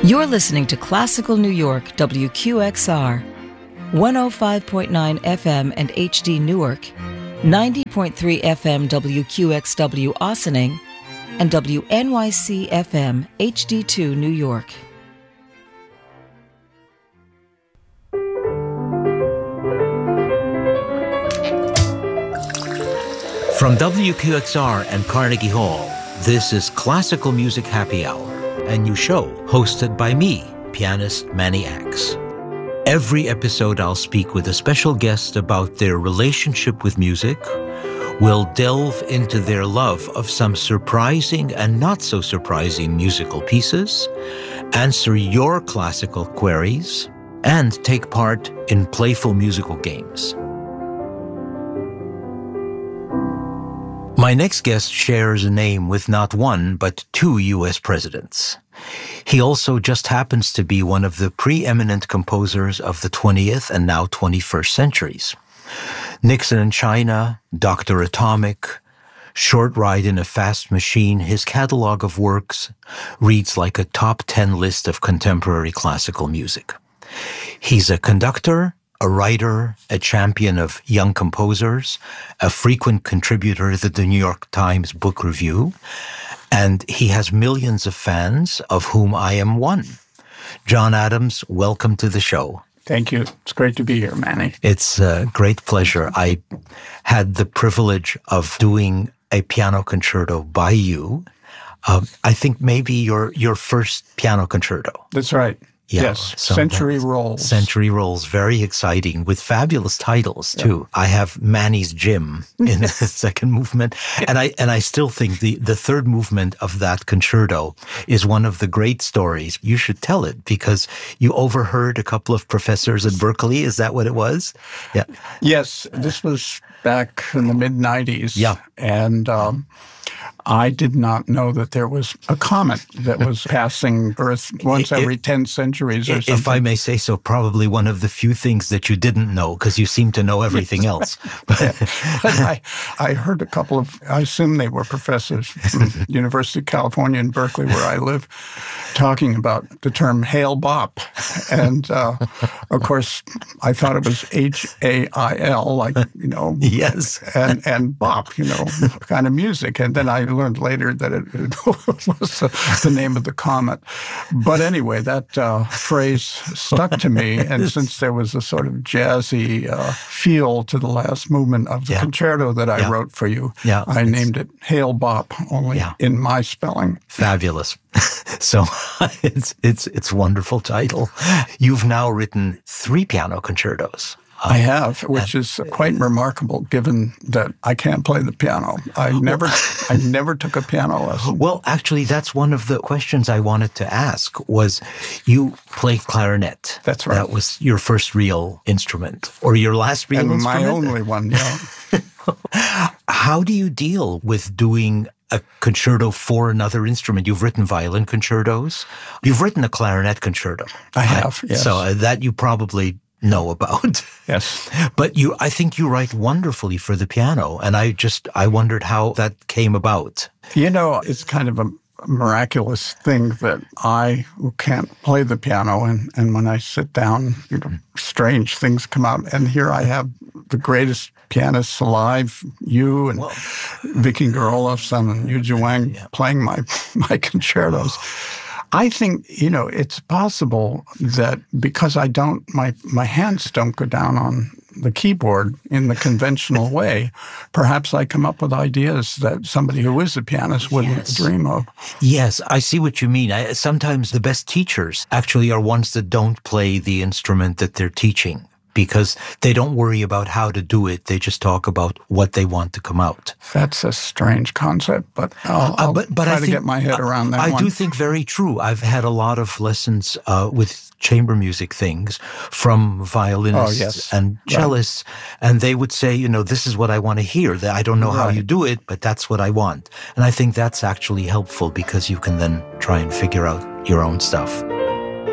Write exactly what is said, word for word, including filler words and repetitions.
You're listening to Classical New York, W Q X R, one oh five point nine F M and H D Newark, ninety point three F M W Q X W Ossining, and W N Y C F M H D two New York. From W Q X R and Carnegie Hall, this is Classical Music Happy Hour, a new show hosted by me, pianist Manny Axe. Every episode I'll speak with a special guest about their relationship with music. We'll delve into their love of some surprising and not so surprising musical pieces, answer your classical queries, and take part in playful musical games. My next guest shares a name with not one, but two U S presidents. He also just happens to be one of the preeminent composers of the twentieth and now twenty-first centuries. Nixon in China, Doctor Atomic, Short Ride in a Fast Machine, his catalog of works reads like a top ten list of contemporary classical music. He's a conductor, a writer, a champion of young composers, a frequent contributor to the New York Times Book Review, and he has millions of fans, of whom I am one. John Adams, welcome to the show. Thank you. It's great to be here, Manny. It's a great pleasure. I had the privilege of doing a piano concerto by you. Um, I think maybe your your first piano concerto. That's right. Yeah, yes, so Century Rolls. Century Rolls, very exciting, with fabulous titles too. Yeah. I have Manny's Gym in the second movement, and I and I still think the the third movement of that concerto is one of the great stories. You should tell it because you overheard a couple of professors at Berkeley. Is that what it was? Yeah. Yes, this was back in the mid nineties. Yeah, and. Um, I did not know that there was a comet that was passing Earth once every ten centuries or something. If I may say so, probably one of the few things that you didn't know, because you seem to know everything else. Yeah. I, I heard a couple of, I assume they were professors from University of California in Berkeley, where I live, talking about the term Hail Bop. And, uh, of course, I thought it was H A I L, like, you know. Yes. And, and bop, you know, kind of music. And then I learned later that it, it was uh, the name of the comet. But anyway, that uh, phrase stuck to me. And since there was a sort of jazzy uh, feel to the last movement of the yeah. concerto that I yeah. wrote for you, yeah. I named it Hail Bop, only yeah. in my spelling. Fabulous. So it's it's it's a wonderful title. You've now written three piano concertos. I have, which is quite remarkable given that I can't play the piano. I never I never took a piano lesson. Well, actually, that's one of the questions I wanted to ask was you played clarinet. That's right. That was your first real instrument or your last real and instrument? My only one, yeah. How do you deal with doing a concerto for another instrument? You've written violin concertos. You've written a clarinet concerto. I have, yes. So uh, that you probably know about. Yes. But you, I think you write wonderfully for the piano. And I just, I wondered how that came about. You know, it's kind of a miraculous thing that I can't play the piano. And, and when I sit down, you know, strange things come out. And here I have the greatest pianists alive, you and well, Vicky Gerolofsson and Yu Wang yeah. playing my, my concertos. I think, you know, it's possible that because I don't, my, my hands don't go down on the keyboard in the conventional way, perhaps I come up with ideas that somebody who is a pianist wouldn't yes. dream of. Yes, I see what you mean. I, sometimes the best teachers actually are ones that don't play the instrument that they're teaching, because they don't worry about how to do it. They just talk about what they want to come out. That's a strange concept, but I'll, I'll uh, but, but try I to think, get my head around that I one. do think very true. I've had a lot of lessons uh, with chamber music things from violinists oh, yes. and cellists, right. and they would say, you know, this is what I want to hear. I don't know right. how you do it, but that's what I want. And I think that's actually helpful because you can then try and figure out your own stuff.